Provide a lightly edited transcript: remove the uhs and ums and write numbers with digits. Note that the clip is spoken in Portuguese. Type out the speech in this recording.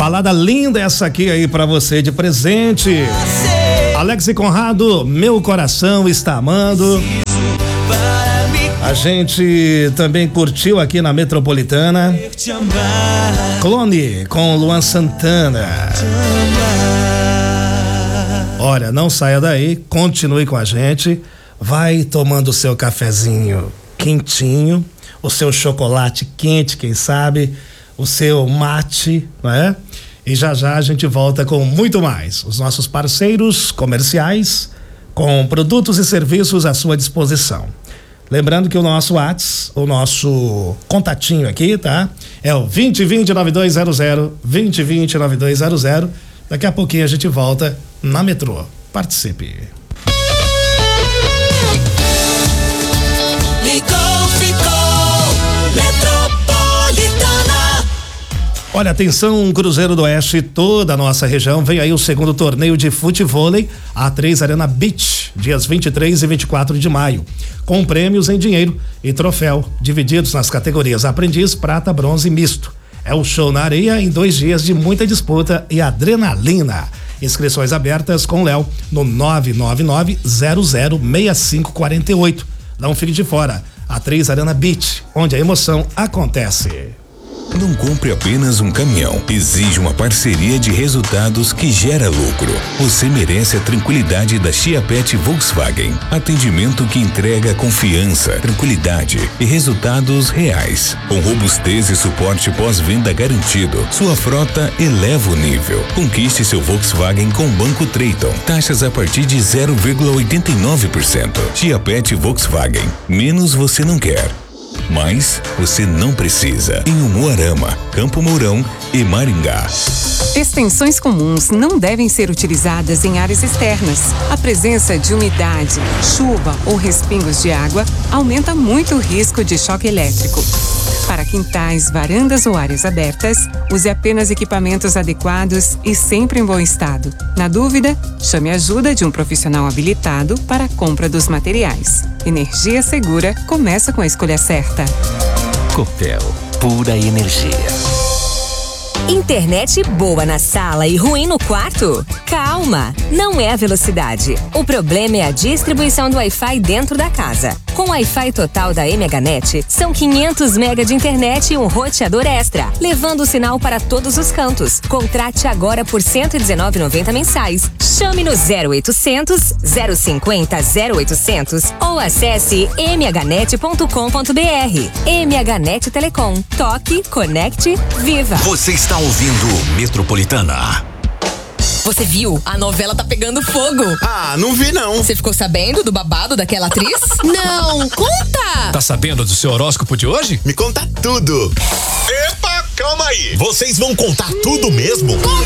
Balada linda essa aqui aí pra você de presente. Alex e Conrado, Meu Coração Está Amando. A gente também curtiu aqui na Metropolitana. Clone com Luan Santana. Olha, não saia daí, continue com a gente. Vai tomando o seu cafezinho quentinho, o seu chocolate quente, quem sabe, o seu mate, não é? E já já a gente volta com muito mais. Os nossos parceiros comerciais com produtos e serviços à sua disposição. Lembrando que o nosso WhatsApp, o nosso contatinho aqui, tá? É o 2020-9200, 2020-9200. Daqui a pouquinho a gente volta na Metrô. Participe. Olha, atenção, Cruzeiro do Oeste, toda a nossa região, vem aí o segundo torneio de futevôlei, A3 Arena Beach, dias 23 e 24 de maio, com prêmios em dinheiro e troféu, divididos nas categorias Aprendiz, Prata, Bronze e Misto. É o show na areia em 2 dias de muita disputa e adrenalina. Inscrições abertas com o Léo no 999-006548. Não fique de fora. A3 Arena Beach, onde a emoção acontece. Não compre apenas um caminhão. Exige uma parceria de resultados que gera lucro. Você merece a tranquilidade da Chiapet Volkswagen. Atendimento que entrega confiança, tranquilidade e resultados reais. Com robustez e suporte pós-venda garantido, sua frota eleva o nível. Conquiste seu Volkswagen com Banco Treyton. Taxas a partir de 0,89%. Chiapet Volkswagen. Menos você não quer. Mas você não precisa. Em Umuarama, Campo Mourão e Maringá. Extensões comuns não devem ser utilizadas em áreas externas. A presença de umidade, chuva ou respingos de água aumenta muito o risco de choque elétrico. Para quintais, varandas ou áreas abertas, use apenas equipamentos adequados e sempre em bom estado. Na dúvida, chame a ajuda de um profissional habilitado para a compra dos materiais. Energia segura começa com a escolha certa. Copel, pura energia. Internet boa na sala e ruim no quarto? Calma, não é a velocidade. O problema é a distribuição do Wi-Fi dentro da casa. Com o Wi-Fi total da MHNet, são 500 MB de internet e um roteador extra, levando o sinal para todos os cantos. Contrate agora por R$ 119,90 mensais. Chame no 0800 050 0800 ou acesse mhnet.com.br. MHNet Telecom. Toque, conecte, viva. Você está ouvindo Metropolitana. Você viu? A novela tá pegando fogo. Ah, não vi não. Você ficou sabendo do babado daquela atriz? Não, conta! Tá sabendo do seu horóscopo de hoje? Me conta tudo. Epa, calma aí. Vocês vão contar tudo mesmo? Conta